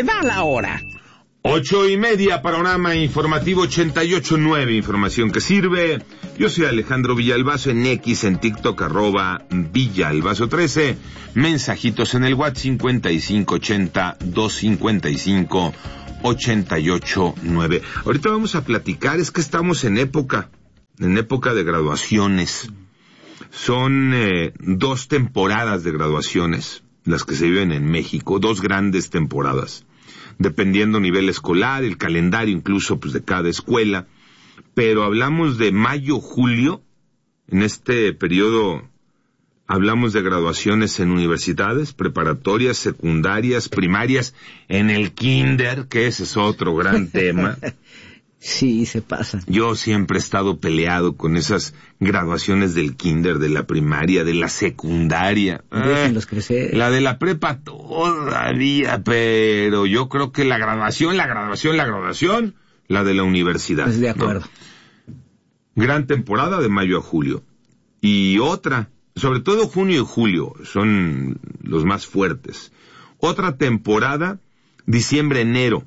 se da la hora. 8:30, panorama informativo 88.9, información que sirve. Yo soy Alejandro Villalbazo en X, en TikTok, @Villalbazo13. Mensajitos en el WhatsApp 5580-255-889. Ahorita vamos a platicar, es que estamos en época de graduaciones. Son 2 temporadas de graduaciones, las que se viven en México, 2 grandes temporadas. Dependiendo nivel escolar, el calendario incluso pues de cada escuela, pero hablamos de mayo, julio. En este periodo hablamos de graduaciones en universidades, preparatorias, secundarias, primarias, en el kinder, que ese es otro gran tema. Sí, se pasa. Yo siempre he estado peleado con esas graduaciones del kinder, de la primaria, de la secundaria. Déjenlos crecer. La de la prepa todavía, pero yo creo que la graduación, la de la universidad. Pues de acuerdo. ¿No? Gran temporada de mayo a julio. Y otra, sobre todo junio y julio, son los más fuertes. Otra temporada, diciembre, enero.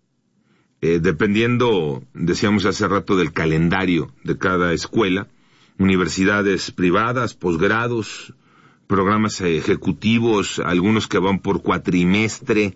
Dependiendo, decíamos hace rato, del calendario de cada escuela, universidades privadas, posgrados, programas ejecutivos, algunos que van por cuatrimestre.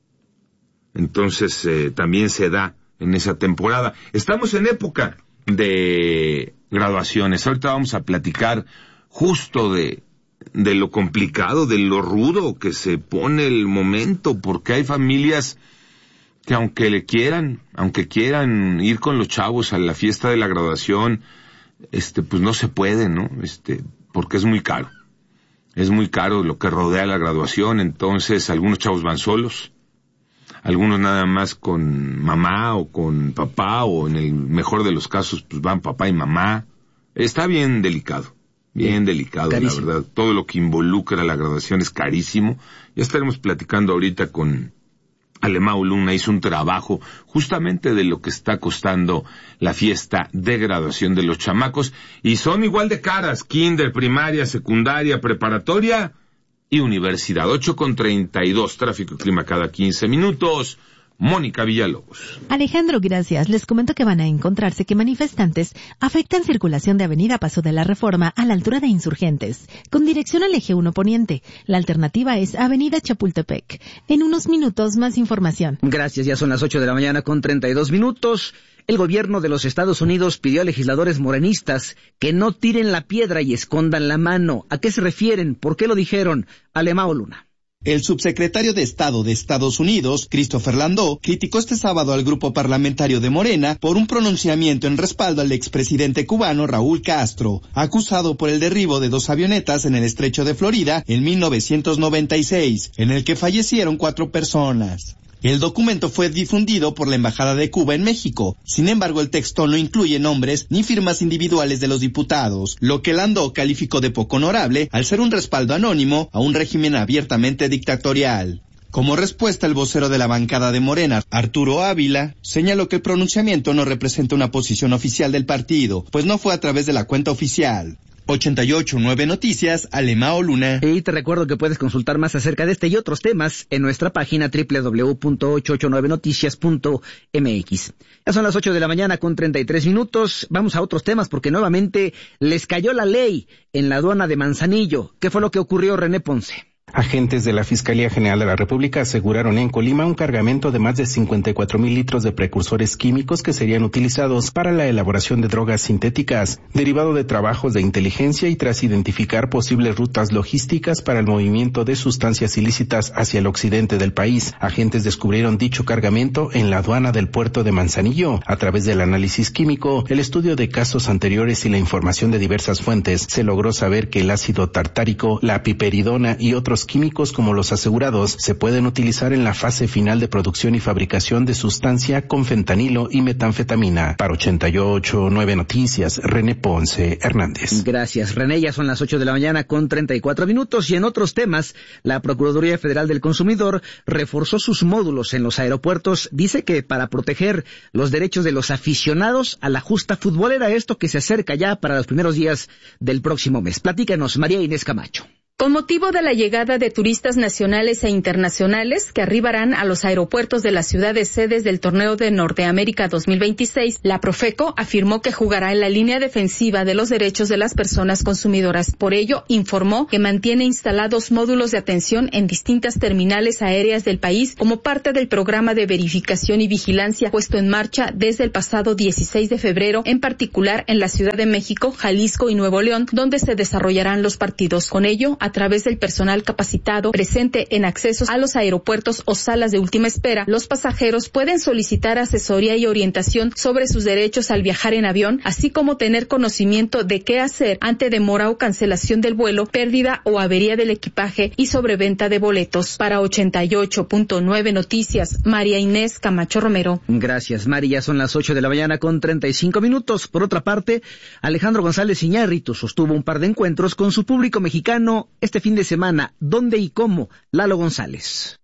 Entonces, también se da en esa temporada. Estamos en época de graduaciones. Ahorita vamos a platicar justo de lo complicado, de lo rudo que se pone el momento, porque hay familias que aunque quieran ir con los chavos a la fiesta de la graduación, pues no se puede, ¿no? Porque es muy caro. Es muy caro lo que rodea la graduación, entonces algunos chavos van solos, algunos nada más con mamá o con papá, o en el mejor de los casos, pues van papá y mamá. Está bien delicado, carísimo. La verdad. Todo lo que involucra la graduación es carísimo. Ya estaremos platicando ahorita con Alemão Luna. Hizo un trabajo justamente de lo que está costando la fiesta de graduación de los chamacos, y son igual de caras: kinder, primaria, secundaria, preparatoria y universidad. 8:32, tráfico y clima cada 15 minutos. Mónica Villalobos. Alejandro, gracias. Les comento que van a encontrarse que manifestantes afectan circulación de Avenida Paso de la Reforma a la altura de Insurgentes, con dirección al eje 1 Poniente. La alternativa es Avenida Chapultepec. En unos minutos, más información. Gracias, ya son las 8:32 a.m. El gobierno de los Estados Unidos pidió a legisladores morenistas que no tiren la piedra y escondan la mano. ¿A qué se refieren? ¿Por qué lo dijeron? Alemão Luna. El subsecretario de Estado de Estados Unidos, Christopher Landau, criticó este sábado al grupo parlamentario de Morena por un pronunciamiento en respaldo al expresidente cubano Raúl Castro, acusado por el derribo de 2 avionetas en el estrecho de Florida en 1996, en el que fallecieron 4 personas. El documento fue difundido por la Embajada de Cuba en México. Sin embargo, el texto no incluye nombres ni firmas individuales de los diputados, lo que Landau calificó de poco honorable al ser un respaldo anónimo a un régimen abiertamente dictatorial. Como respuesta, el vocero de la bancada de Morena, Arturo Ávila, señaló que el pronunciamiento no representa una posición oficial del partido, pues no fue a través de la cuenta oficial. 88.9 Noticias, Alemão Luna. Y te recuerdo que puedes consultar más acerca de este y otros temas en nuestra página www.889noticias.mx. Ya son las 8:33 a.m. Vamos a otros temas porque nuevamente les cayó la ley en la aduana de Manzanillo. ¿Qué fue lo que ocurrió, René Ponce? Agentes de la Fiscalía General de la República aseguraron en Colima un cargamento de más de 54,000 litros de precursores químicos que serían utilizados para la elaboración de drogas sintéticas, derivado de trabajos de inteligencia y tras identificar posibles rutas logísticas para el movimiento de sustancias ilícitas hacia el occidente del país. Agentes descubrieron dicho cargamento en la aduana del puerto de Manzanillo. A través del análisis químico, el estudio de casos anteriores y la información de diversas fuentes, se logró saber que el ácido tartárico, la piperidona y otros químicos como los asegurados se pueden utilizar en la fase final de producción y fabricación de sustancia con fentanilo y metanfetamina. Para 88.9 Noticias, René Ponce Hernández. Gracias, René. Ya son las 8:34 a.m. y en otros temas, la Procuraduría Federal del Consumidor reforzó sus módulos en los aeropuertos. Dice que para proteger los derechos de los aficionados a la justa futbolera, esto que se acerca ya para los primeros días del próximo mes. Platícanos, María Inés Camacho. Con motivo de la llegada de turistas nacionales e internacionales que arribarán a los aeropuertos de las ciudades sedes del Torneo de Norteamérica 2026, la Profeco afirmó que jugará en la línea defensiva de los derechos de las personas consumidoras. Por ello, informó que mantiene instalados módulos de atención en distintas terminales aéreas del país como parte del programa de verificación y vigilancia puesto en marcha desde el pasado 16 de febrero, en particular en la Ciudad de México, Jalisco y Nuevo León, donde se desarrollarán los partidos. Con ello, a través del personal capacitado presente en accesos a los aeropuertos o salas de última espera, los pasajeros pueden solicitar asesoría y orientación sobre sus derechos al viajar en avión, así como tener conocimiento de qué hacer ante demora o cancelación del vuelo, pérdida o avería del equipaje y sobreventa de boletos. Para 88.9 Noticias, María Inés Camacho Romero. Gracias, María. Son las 8 de la mañana con 35 minutos. Por otra parte, Alejandro González Iñárritu sostuvo un par de encuentros con su público mexicano este fin de semana. ¿Dónde y cómo? Lalo González.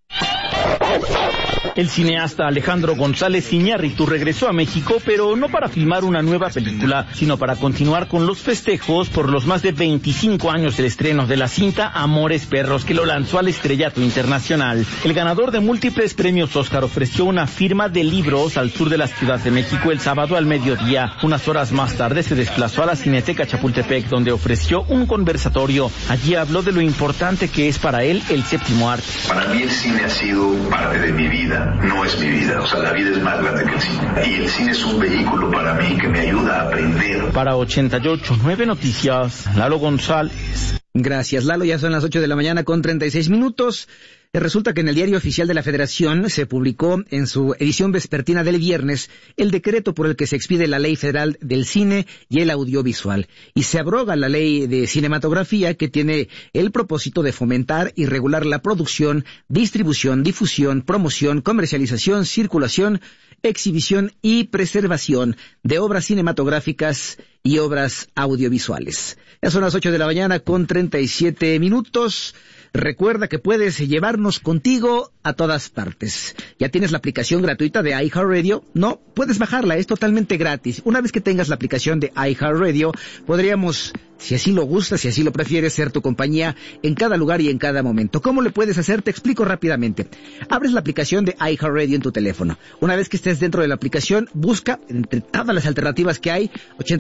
El cineasta Alejandro González Iñárritu regresó a México, pero no para filmar una nueva película, sino para continuar con los festejos por los más de 25 años del estreno de la cinta Amores Perros, que lo lanzó al estrellato internacional. El ganador de múltiples premios Óscar ofreció una firma de libros al sur de la Ciudad de México el sábado al mediodía. Unas horas más tarde se desplazó a la Cineteca Chapultepec, donde ofreció un conversatorio. Allí habló de lo importante que es para él el séptimo arte. Para mí el cine ha sido parte de mi vida. No es mi vida, o sea, la vida es más grande que el cine. Y el cine es un vehículo para mí que me ayuda a aprender. Para 88.9 Noticias, Lalo González. Gracias, Lalo. Ya son las 8 de la mañana con 36 minutos. Resulta que en el Diario Oficial de la Federación se publicó en su edición vespertina del viernes el decreto por el que se expide la Ley Federal del Cine y el Audiovisual, y se abroga la Ley de Cinematografía, que tiene el propósito de fomentar y regular la producción, distribución, difusión, promoción, comercialización, circulación, exhibición y preservación de obras cinematográficas y obras audiovisuales. Ya son las 8 de la mañana con 37 minutos. Recuerda que puedes llevarnos contigo a todas partes. ¿Ya tienes la aplicación gratuita de iHeartRadio? No, puedes bajarla, es totalmente gratis. Una vez que tengas la aplicación de iHeartRadio, podríamos, si así lo gustas, si así lo prefieres, ser tu compañía en cada lugar y en cada momento. ¿Cómo le puedes hacer? Te explico rápidamente. Abres la aplicación de iHeartRadio en tu teléfono. Una vez que estés dentro de la aplicación, busca entre todas las alternativas que hay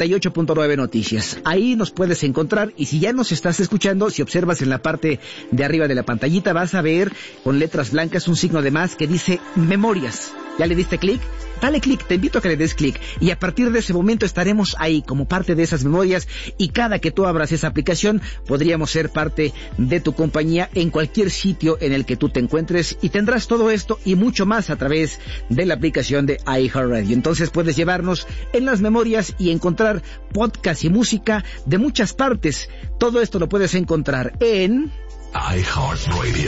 88.9 Noticias. Ahí nos puedes encontrar, y si ya nos estás escuchando, si observas en la parte de arriba de la pantallita, vas a ver con letras blancas un signo de más que dice Memorias. ¿Ya le diste clic? Dale clic, te invito a que le des clic, y a partir de ese momento estaremos ahí como parte de esas memorias, y cada que tú abras esa aplicación podríamos ser parte de tu compañía en cualquier sitio en el que tú te encuentres, y tendrás todo esto y mucho más a través de la aplicación de iHeartRadio. Entonces puedes llevarnos en las memorias y encontrar podcast y música de muchas partes. Todo esto lo puedes encontrar en iHeartRadio.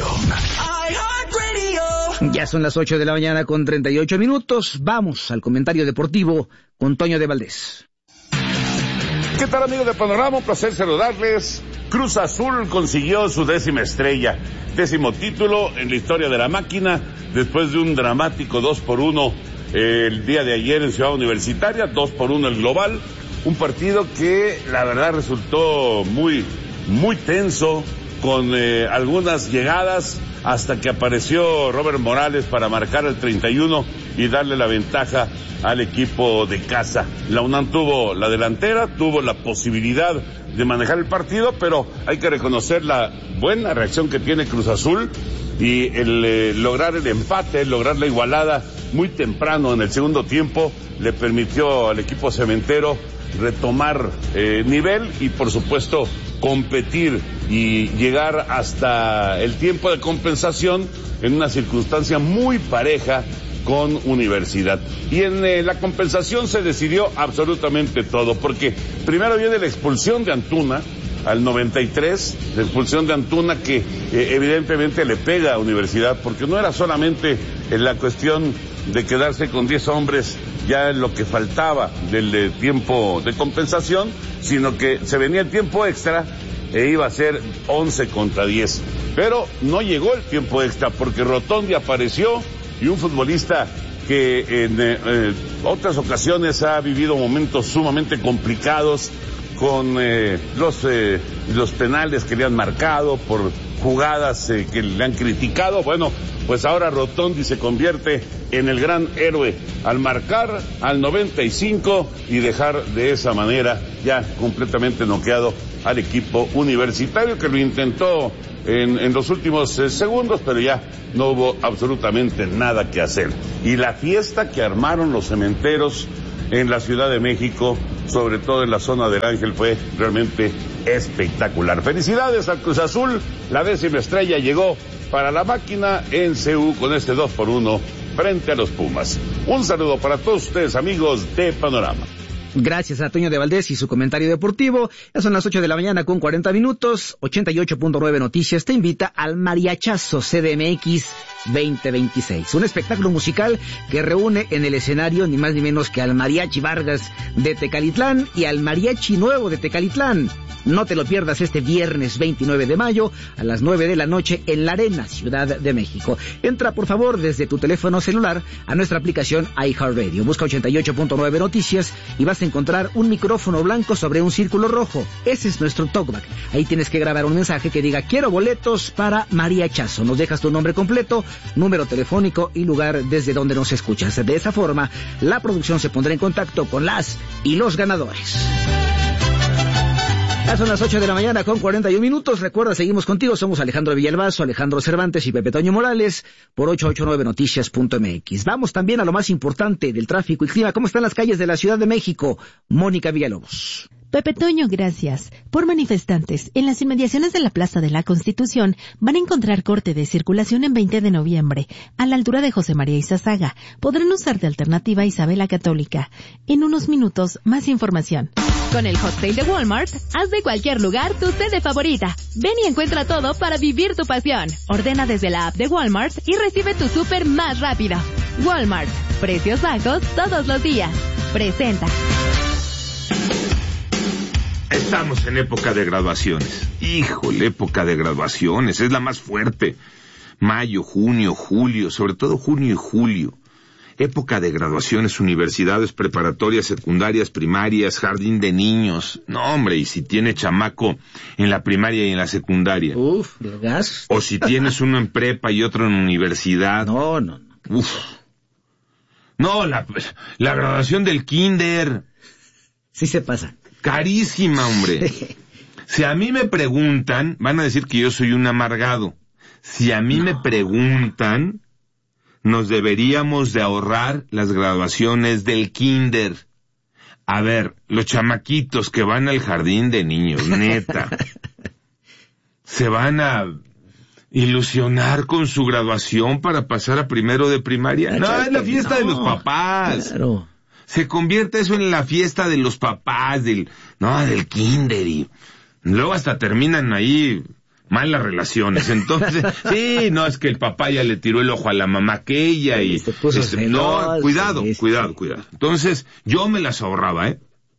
Ya son las 8 de la mañana con 38 minutos. Vamos al comentario deportivo con Toño de Valdés. ¿Qué tal, amigos de Panorama? Un placer saludarles. Cruz Azul consiguió su 10ª estrella, 10º título en la historia de la máquina, después de un dramático 2-1 el día de ayer en Ciudad Universitaria, 2-1 el global. Un partido que la verdad resultó muy tenso, con algunas llegadas, hasta que apareció Robert Morales para marcar el 31 y darle la ventaja al equipo de casa. La UNAM tuvo la delantera, tuvo la posibilidad de manejar el partido, pero hay que reconocer la buena reacción que tiene Cruz Azul, y el lograr el empate, lograr la igualada muy temprano en el segundo tiempo, le permitió al equipo cementero retomar nivel y, por supuesto, competir y llegar hasta el tiempo de compensación en una circunstancia muy pareja con Universidad. Y en la compensación se decidió absolutamente todo, porque primero viene la expulsión de Antuna al 93, la expulsión de Antuna que evidentemente le pega a Universidad, porque no era solamente la cuestión de quedarse con 10 hombres ya en lo que faltaba del tiempo de compensación, sino que se venía el tiempo extra e iba a ser 11 contra 10. Pero no llegó el tiempo extra, porque Rotondi apareció, y un futbolista que en otras ocasiones ha vivido momentos sumamente complicados con los penales que le han marcado, por jugadas que le han criticado. Bueno, pues ahora Rotondi se convierte en el gran héroe al marcar al 95 y dejar de esa manera ya completamente noqueado al equipo universitario, que lo intentó en los últimos segundos, pero ya no hubo absolutamente nada que hacer. Y la fiesta que armaron los cementeros en la Ciudad de México, sobre todo en la zona del Ángel, fue realmente espectacular. Felicidades al Cruz Azul, la 10ª estrella llegó para la máquina en CU con este 2-1 frente a los Pumas. Un saludo para todos ustedes, amigos de Panorama. Gracias a Toño de Valdés y su comentario deportivo. Ya son las 8 de la mañana con 40 minutos. 88.9 Noticias te invita al Mariachazo CDMX 2026. Un espectáculo musical que reúne en el escenario ni más ni menos que al Mariachi Vargas de Tecalitlán y al Mariachi Nuevo de Tecalitlán. No te lo pierdas este viernes 29 de mayo a las 9 de la noche en la Arena, Ciudad de México. Entra por favor desde tu teléfono celular a nuestra aplicación iHeartRadio. Busca 88.9 Noticias y vas a encontrar un micrófono blanco sobre un círculo rojo. Ese es nuestro talkback. Ahí tienes que grabar un mensaje que diga: quiero boletos para Mariachazo. Nos dejas tu nombre completo, número telefónico y lugar desde donde nos escuchas. De esa forma, la producción se pondrá en contacto con las y los ganadores. Ya son las 8 de la mañana con 41 minutos. Recuerda, seguimos contigo. Somos Alejandro Villalbazo, Alejandro Cervantes y Pepe Toño Morales por 889noticias.mx. Vamos también a lo más importante del tráfico y clima. ¿Cómo están las calles de la Ciudad de México? Mónica Villalobos. Pepe Toño, gracias. Por manifestantes, en las inmediaciones de la Plaza de la Constitución van a encontrar corte de circulación en 20 de noviembre, a la altura de José María Izazaga. Podrán usar de alternativa Isabela Católica. En unos minutos, más información. Con el Hot Sale de Walmart, haz de cualquier lugar tu sede favorita. Ven y encuentra todo para vivir tu pasión. Ordena desde la app de Walmart y recibe tu súper más rápido. Walmart, precios bajos todos los días. Presenta. Estamos en época de graduaciones. Híjole, época de graduaciones, es la más fuerte. Mayo, junio, julio, sobre todo junio y julio. Época de graduaciones, universidades, preparatorias, secundarias, primarias, jardín de niños. No, hombre, y si tiene chamaco en la primaria y en la secundaria. Uf, el gas. O si tienes uno en prepa y otro en universidad. No. Uf. No, la graduación del kinder. Sí se pasa. Carísima, hombre. Si a mí me preguntan, van a decir que yo soy un amargado. Si a mí me preguntan, nos deberíamos de ahorrar las graduaciones del kinder. A ver, los chamaquitos que van al jardín de niños, neta, se van a ilusionar con su graduación para pasar a primero de primaria. No, es la fiesta de los papás. Claro. Se convierte eso en la fiesta de los papás, del kinder, y luego hasta terminan ahí malas relaciones. Entonces, sí, no, es que el papá ya le tiró el ojo a la mamá aquella y no, cuidado. Entonces, yo me las ahorraba,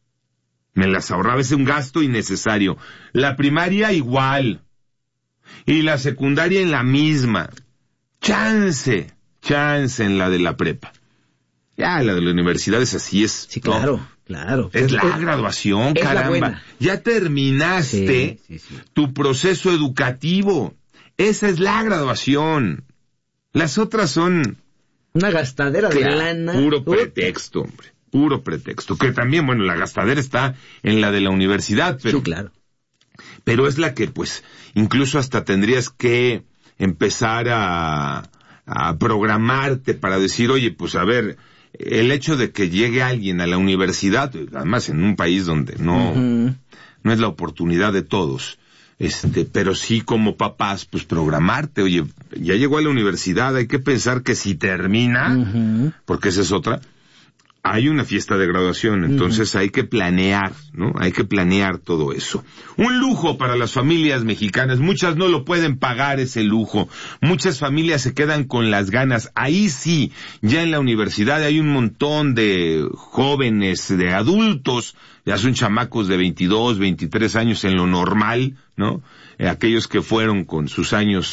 es un gasto innecesario. La primaria igual, y la secundaria en la misma. Chance en la de la prepa. Ya, la de la universidad es así, es. Sí, claro, ¿no? Claro. Es la graduación, es caramba. Ya terminaste tu proceso educativo. Esa es la graduación. Las otras son una gastadera de lana. Puro pretexto, hombre. Puro pretexto. Que también, bueno, la gastadera está en la de la universidad, pero. Sí, claro. Pero es la que, pues, incluso hasta tendrías que empezar a programarte para decir, oye, pues a ver, el hecho de que llegue alguien a la universidad, además en un país donde no es la oportunidad de todos, pero sí como papás, pues programarte, oye, ya llegó a la universidad, hay que pensar que si termina, porque esa es otra, hay una fiesta de graduación, entonces hay que planear, ¿no? Hay que planear todo eso. Un lujo para las familias mexicanas, muchas no lo pueden pagar ese lujo, muchas familias se quedan con las ganas, ahí sí, ya en la universidad hay un montón de jóvenes, de adultos, ya son chamacos de 22, 23 años en lo normal, ¿no? Aquellos que fueron con sus años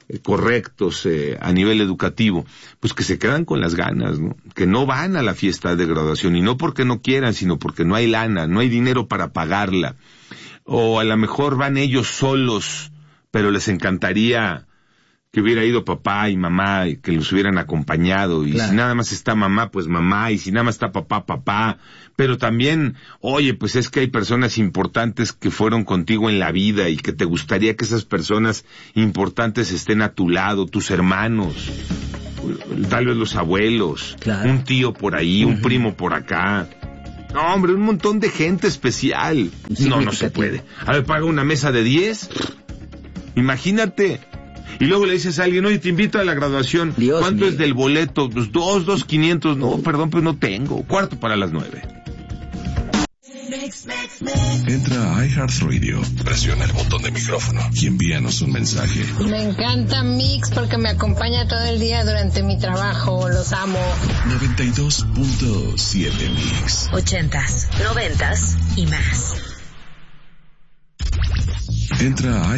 correctos a nivel educativo, pues que se quedan con las ganas, ¿no? Que no van a la fiesta de graduación, y no porque no quieran, sino porque no hay lana, no hay dinero para pagarla, o a lo mejor van ellos solos, pero les encantaría que hubiera ido papá y mamá y que los hubieran acompañado, y claro, si nada más está mamá, pues mamá, y si nada más está papá, papá. Pero también, oye, pues es que hay personas importantes que fueron contigo en la vida y que te gustaría que esas personas importantes estén a tu lado, tus hermanos, tal vez los abuelos, claro, un tío por ahí, un primo por acá. No, hombre, un montón de gente especial. No se puede. A ver, paga una mesa de 10. Imagínate. Y luego le dices a alguien, oye, te invito a la graduación. Dios ¿cuánto mío es del boleto? Pues 2,500. No, perdón, pues no tengo. 8:45. Entra a iHeartRadio, presiona el botón de micrófono y envíanos un mensaje. Me encanta Mix porque me acompaña todo el día durante mi trabajo. Los amo. 92.7 Mix. 80s, 90s y más. Entra a